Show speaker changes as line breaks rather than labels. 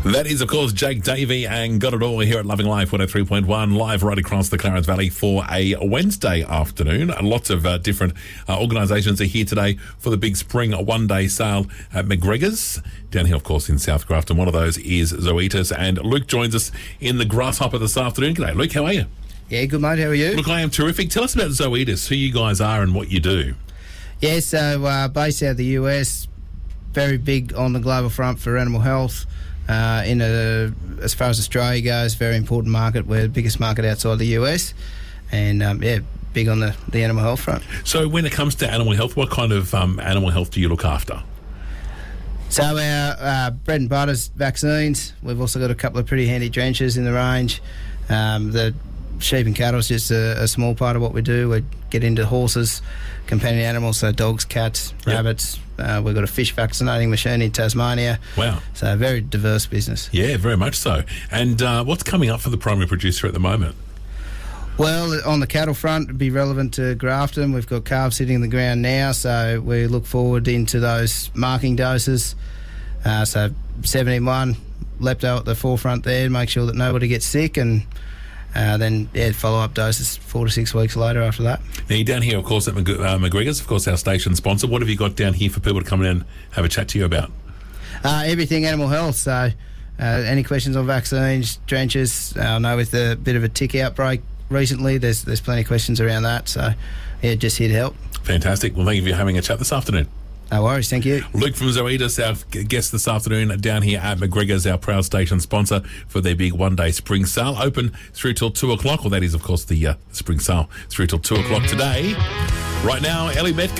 That is, of course, Jake Davey and Got It All here at Loving Life 103.1, live right across the Clarence Valley for a Wednesday afternoon. Lots of different organisations are here today for the big spring one-day sale at McGregor's, down here, of course, in South Grafton. One of those is Zoetis, and Luke joins us in the Grasshopper this afternoon. G'day, Luke. How are you?
Yeah, good, mate. How are you?
Look, I am terrific. Tell us about Zoetis, who you guys are and what you do.
Yeah, so based out of the US, very big on the global front for animal health. As far as Australia goes, very important market. We're the biggest market outside the US, and big on the animal health front.
So when it comes to animal health, what kind of animal health do you look after?
So our bread and butter's vaccines. We've also got a couple of pretty handy drenches in the range. The sheep and cattle is just a small part of what we do. We get into horses, companion animals, so dogs, cats, rabbits. We've got a fish vaccinating machine in Tasmania.
Wow.
So a very diverse business.
Yeah, very much so. And what's coming up for the primary producer at the moment?
Well, on the cattle front, it'd be relevant to Grafton. We've got calves sitting in the ground now, so we look forward into those marking doses. So 7-in-1, lepto at the forefront there, make sure that nobody gets sick, and then follow-up doses 4 to 6 weeks later after that.
Now, you're down here, of course, at McGregor's, of course, our station sponsor. What have you got down here for people to come in and have a chat to you about?
Everything animal health, so any questions on vaccines, drenches. I know with a bit of a tick outbreak recently, there's plenty of questions around that, so just here to help.
Fantastic. Well, thank you for having a chat this afternoon.
No worries, thank you.
Luke from Zoetis, our guest this afternoon down here at McGregor's, our proud station sponsor for their big one-day spring sale. Open through till 2 o'clock. Well, that is, of course, the spring sale through till 2 o'clock today. Right now, Ellie Metcalf.